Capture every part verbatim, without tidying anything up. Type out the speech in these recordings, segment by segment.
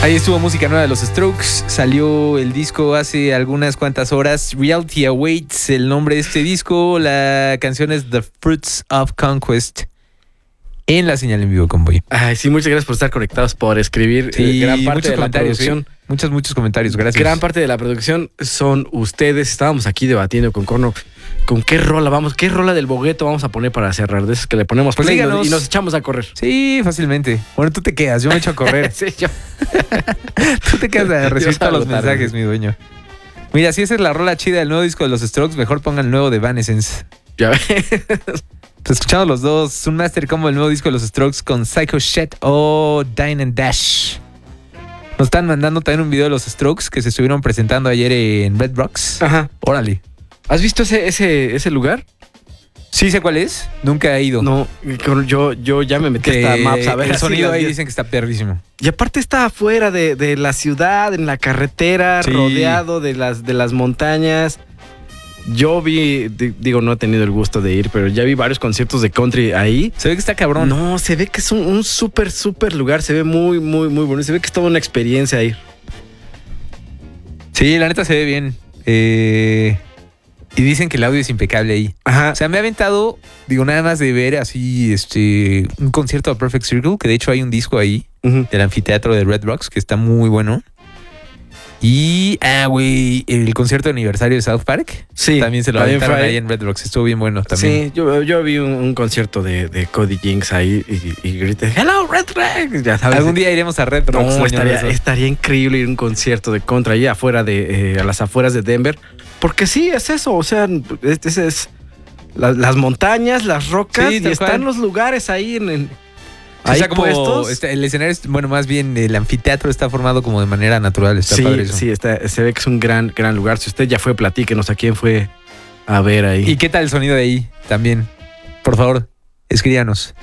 Ahí estuvo música nueva de los Strokes. Salió el disco hace algunas cuantas horas. Reality Awaits, el nombre de este disco. La canción es The Fruits of Conquest. En la señal en vivo, Convoy. Ay, sí, muchas gracias por estar conectados, por escribir. Sí, gran parte muchos de la comentarios, producción. ¿sí? Muchos, muchos comentarios, gracias. Gran parte de la producción son ustedes. Estábamos aquí debatiendo con Corno. ¿Con qué rola vamos? ¿Qué rola del Bogueto vamos a poner para cerrar? De esas que le ponemos Pues play díganos. y nos echamos a correr. Sí, fácilmente. Bueno, tú te quedas, yo me echo a correr. Sí, yo. Tú te quedas a recibir Dios, todos los agotar, mensajes, ¿no? mi dueño. Mira, si esa es la rola chida del nuevo disco de los Strokes, mejor pongan el nuevo de Evanescence. Ya ves. Pues escuchamos los dos, un master combo del nuevo disco de los Strokes con Psycho Shit o Dine and Dash. Nos están mandando también un video de los Strokes que se estuvieron presentando ayer en Red Rocks. Ajá. Órale. ¿Has visto ese, ese, ese lugar? Sí sé cuál es, nunca he ido. No, yo, yo ya me metí Que hasta Maps a ver. el así sonido las ahí diez. dicen que está perrísimo. Y aparte está afuera de, de la ciudad, en la carretera, Sí. rodeado de las, de las montañas. Yo vi, di- digo, no he tenido el gusto de ir, pero ya vi varios conciertos de country ahí. Se ve que está cabrón. No, se ve que es un, un súper, súper lugar. Se ve muy, muy, muy bonito. Se ve que es toda una experiencia ir. Sí, la neta se ve bien. Eh, y dicen que el audio es impecable ahí. Ajá. O sea, me ha aventado, digo, nada más de ver así este un concierto de Perfect Circle, que de hecho hay un disco ahí Ujú. del anfiteatro de Red Rocks que está muy bueno. Y, ah, güey, el concierto de aniversario de South Park. Sí, También se lo también aventaron fue ahí en Red Rocks. Estuvo bien bueno también. Sí, yo, yo vi un, un concierto de, de Cody Jinks ahí y, y grité, hello, Red Rex. Ya sabes. Algún día iremos a Red No, Rocks. dueño, estaría, de eso. estaría increíble ir a un concierto de contra allá afuera de, eh, a las afueras de Denver. Porque sí, es eso. O sea, es, es, es la- las montañas, las rocas, Sí, y tal están cual. los lugares ahí en, en O ahí sea, como puestos. está- el escenario, es- bueno, más bien el anfiteatro está formado como de manera natural. Está Sí, padre eso. sí, está, se ve que es un gran, gran lugar. Si usted ya fue, platíquenos a quién fue a ver ahí. ¿Y qué tal el sonido de ahí también? Por favor, escríbanos.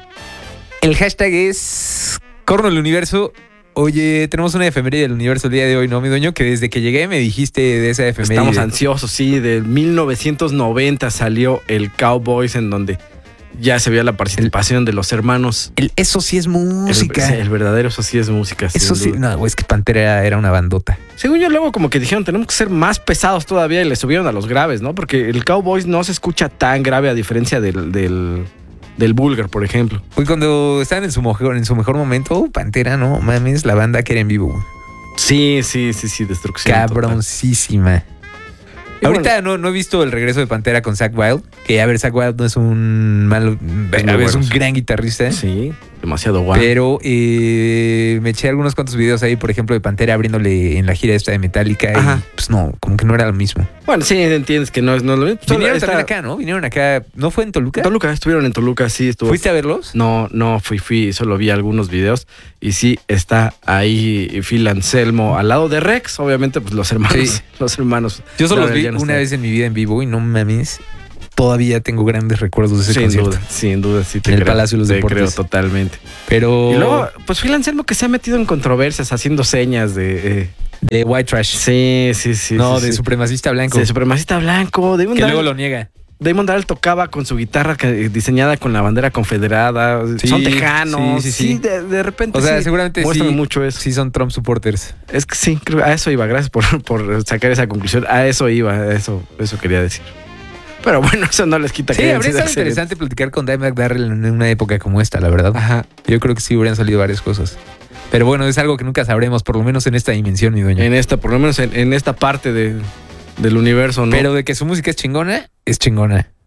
El hashtag es Corno del Universo. Oye, tenemos una efeméride del universo el día de hoy, ¿no, mi dueño? Que desde que llegué me dijiste de esa efeméride. Estamos ansiosos, sí. De mil novecientos noventa salió el Cowboys, en donde ya se veía la participación de los hermanos. El- eso sí es música. El, el verdadero, eso sí es música. sin eso sí, duda. no, güey, es que Pantera era, era una bandota. Según yo, luego como que dijeron, tenemos que ser más pesados todavía y le subieron a los graves, ¿no? Porque el Cowboys no se escucha tan grave a diferencia del, del, del Vulgar, por ejemplo. Pues cuando estaban en su mejor, en su mejor momento, oh, Pantera, no mames, la banda que era en vivo, güey. Sí, sí, sí, sí, destrucción. Cabroncísima. Y Ahorita bueno, no, no he visto el regreso de Pantera con Zakk Wylde. Que a ver, Zakk Wylde no es un malo, Es a muy ver, es bueno, un sí. gran guitarrista. ¿eh? Sí, demasiado guapo. Pero eh, me eché algunos cuantos videos ahí, por ejemplo, de Pantera abriéndole en la gira esta de Metallica. Ajá. Y pues no, como que no era lo mismo. Bueno, sí, entiendes que no es, no es lo mismo. Vinieron Está- también acá, ¿no? Vinieron acá. ¿No fue en Toluca? Toluca, estuvieron en Toluca, sí, estuvo. ¿Fuiste a verlos? No, no fui, fui, solo vi algunos videos y sí está ahí Phil Anselmo al lado de Rex, obviamente, pues los hermanos, Sí. los hermanos. Yo solo los No, vi ya no una está. vez en mi vida en vivo y no mames. Todavía tengo grandes recuerdos de ese Sin concierto. duda, sin duda, sí te En el creo, Palacio de los te Deportes. creo totalmente. Pero Y luego, pues Phil Anselmo que se ha metido en controversias haciendo señas de... eh, de White Trash. sí, sí, sí. no, sí, de sí. supremacista blanco. De supremacista blanco. Damon que Dahl- luego lo niega. Damon Dahl tocaba con su guitarra que- diseñada con la bandera confederada. Sí, Son tejanos. sí, sí, sí. de, de repente O sea, sí, seguramente muestran sí, mucho eso. sí son Trump supporters. Es que sí, creo a eso iba. Gracias por, por sacar esa conclusión. A eso iba, a eso, eso quería decir. Pero bueno, eso no les quita Sí, que hayan habría sido estado interesante platicar con Dimebag Darrell en una época como esta, la verdad. Ajá. Yo creo que sí hubieran salido varias cosas. Pero bueno, es algo que nunca sabremos, por lo menos en esta dimensión, mi dueño. En esta, por lo menos en, en esta parte de, del universo, ¿no? Pero de que su música es chingona, es chingona.